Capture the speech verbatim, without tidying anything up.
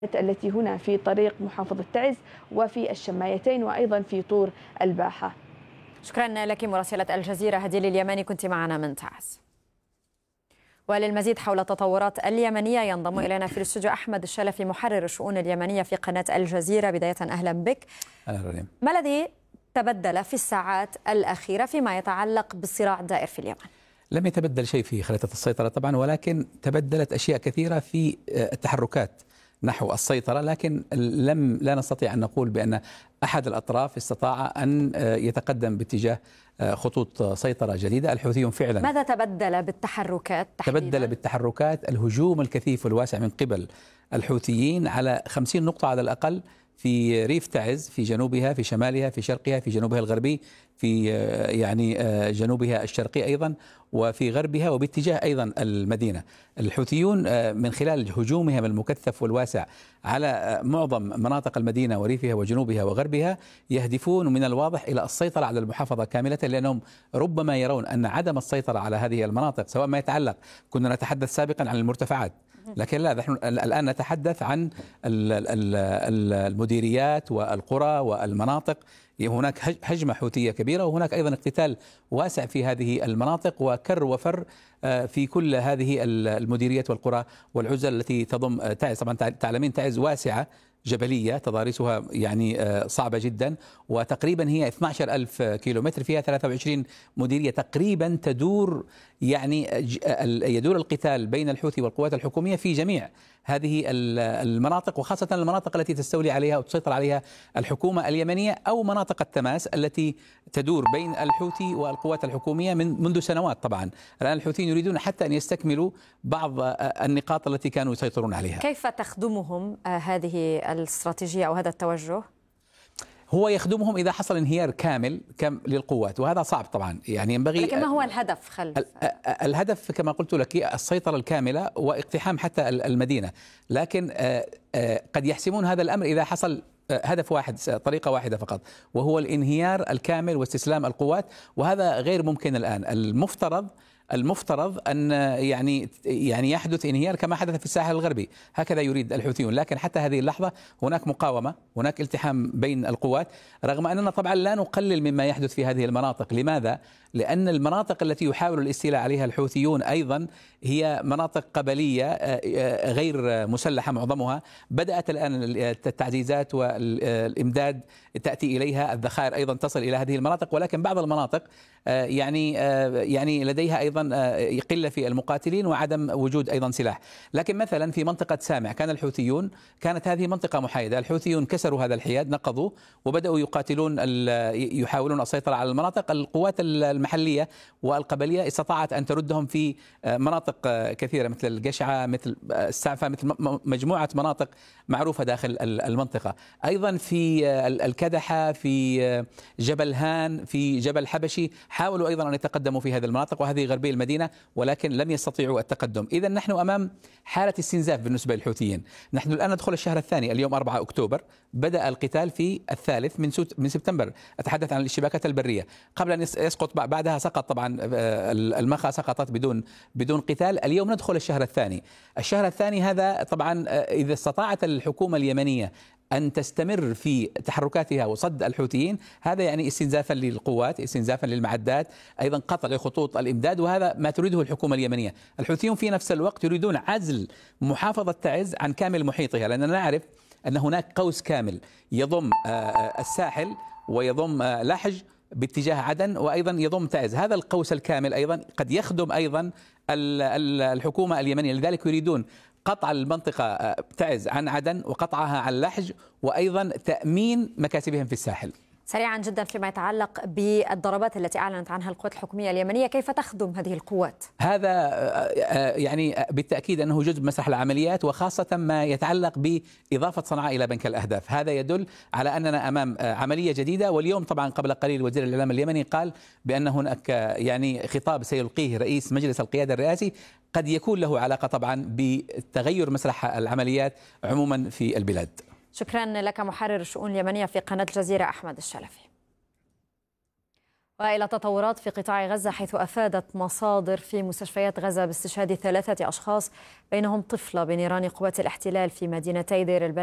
التي هنا في طريق محافظة تعز وفي الشمايتين وأيضا في طور الباحة. شكرا لك مراسلة الجزيرة هديل اليماني، كنت معنا من تعز. وللمزيد حول التطورات اليمنية ينضم إلينا في الاستوديو أحمد الشلفي محرر الشؤون اليمنية في قناة الجزيرة. بداية أهلا بك. أهلا. ما الذي تبدل في الساعات الأخيرة فيما يتعلق بالصراع الدائر في اليمن؟ لم يتبدل شيء في خريطة السيطرة طبعا، ولكن تبدلت أشياء كثيرة في التحركات نحو السيطرة، لكن لم لا نستطيع أن نقول بأن أحد الأطراف استطاع أن يتقدم باتجاه خطوط سيطرة جديدة. الحوثيون فعلا ماذا تبدل بالتحركات تحديدا؟ تبدل بالتحركات الهجوم الكثيف والواسع من قبل الحوثيين على خمسين نقطة على الأقل في ريف تعز، في جنوبها، في شمالها، في شرقها، في جنوبها الغربي، في يعني جنوبها الشرقي أيضا، وفي غربها، وباتجاه أيضا المدينة. الحوثيون من خلال هجومهم المكثف والواسع على معظم مناطق المدينة وريفها وجنوبها وغربها يهدفون من الواضح إلى السيطرة على المحافظة كاملة، لأنهم ربما يرون أن عدم السيطرة على هذه المناطق، سواء ما يتعلق، كنا نتحدث سابقا عن المرتفعات، لكن لا، نحن الآن نتحدث عن المديريات والقرى والمناطق. هناك هجمة حوثية كبيرة، وهناك أيضا اقتتال واسع في هذه المناطق، وكر وفر في كل هذه المديريات والقرى والعزل التي تضم تعز. طبعا تعلمين تعز واسعة جبلية تضاريسها يعني صعبة جدا، وتقريبا هي اثني عشر ألف كيلومتر، فيها ثلاثة وعشرين مديرية تقريبا تدور، يعني يدور القتال بين الحوثي والقوات الحكومية في جميع هذه المناطق، وخاصة المناطق التي تستولي عليها وتسيطر عليها الحكومة اليمنية، أو مناطق التماس التي تدور بين الحوثي والقوات الحكومية من منذ سنوات. طبعا الآن الحوثيين يريدون حتى أن يستكملوا بعض النقاط التي كانوا يسيطرون عليها. كيف تخدمهم هذه الاستراتيجية أو هذا التوجه؟ هو يخدمهم إذا حصل انهيار كامل للقوات، وهذا صعب طبعا، يعني ينبغي. لكن ما هو الهدف خلف؟ الهدف كما قلت لك السيطرة الكاملة واقتحام حتى المدينة، لكن قد يحسمون هذا الأمر إذا حصل هدف واحد، طريقة واحدة فقط، وهو الانهيار الكامل واستسلام القوات، وهذا غير ممكن الآن. المفترض المفترض أن يعني يعني يحدث انهيار كما حدث في الساحل الغربي، هكذا يريد الحوثيون، لكن حتى هذه اللحظة هناك مقاومة، هناك التحام بين القوات، رغم أننا طبعا لا نقلل مما يحدث في هذه المناطق. لماذا؟ لأن المناطق التي يحاول الاستيلاء عليها الحوثيون أيضا هي مناطق قبلية غير مسلحة معظمها. بدأت الآن التعزيزات والإمداد تأتي إليها، الذخائر أيضا تصل إلى هذه المناطق، ولكن بعض المناطق يعني يعني لديها أيضا قلة في المقاتلين وعدم وجود أيضا سلاح. لكن مثلا في منطقة سامع كان الحوثيون، كانت هذه منطقة محايدة، الحوثيون كسروا هذا الحياد، نقضوا وبدأوا يقاتلون، يحاولون السيطرة على المناطق. القوات المحلية والقبلية استطاعت أن تردهم في مناطق كثيرة مثل القشعة، مثل السعفة، مثل مجموعة مناطق معروفة داخل المنطقة. أيضا في الكدحة، في جبل هان، في جبل حبشي، حاولوا أيضا أن يتقدموا في هذه المناطق، وهذه غربي المدينة، ولكن لم يستطيعوا التقدم. إذا نحن أمام حالة استنزاف بالنسبة للحوثيين. نحن الآن ندخل الشهر الثاني، اليوم أربعة أكتوبر، بدأ القتال في الثالث من من سبتمبر، أتحدث عن الاشتباكات البرية. قبل أن يسقط بعدها سقط طبعا المخا، سقطت بدون بدون قتال. اليوم ندخل الشهر الثاني. الشهر الثاني هذا طبعا إذا استطاعت الحكومة اليمنية أن تستمر في تحركاتها وصد الحوثيين، هذا يعني استنزافا للقوات، استنزافا للمعدات، أيضا قطع خطوط الإمداد، وهذا ما تريده الحكومة اليمنية. الحوثيون في نفس الوقت يريدون عزل محافظة تعز عن كامل محيطها، لأننا نعرف أن هناك قوس كامل يضم الساحل ويضم لحج باتجاه عدن، وأيضا يضم تعز. هذا القوس الكامل أيضا قد يخدم أيضا الحكومة اليمنية، لذلك يريدون قطع المنطقة تعز عن عدن وقطعها عن لحج، وأيضا تأمين مكاسبهم في الساحل. سريعا جدا فيما يتعلق بالضربات التي أعلنت عنها القوات الحكومية اليمنية، كيف تخدم هذه القوات؟ هذا يعني بالتأكيد أنه جزء من مسرح العمليات، وخاصة ما يتعلق بإضافة صنعاء إلى بنك الأهداف. هذا يدل على أننا أمام عملية جديدة. واليوم طبعا قبل قليل وزير الإعلام اليمني قال بأن هناك يعني خطاب سيلقيه رئيس مجلس القيادة الرئاسي قد يكون له علاقة طبعا بتغير مسرح العمليات عموما في البلاد. شكرا لك محرر الشؤون اليمنية في قناة الجزيرة أحمد الشلفي. وإلى تطورات في قطاع غزة، حيث أفادت مصادر في مستشفيات غزة باستشهاد ثلاثة أشخاص بينهم طفلة بنيران قوات الاحتلال في مدينتي دير البلد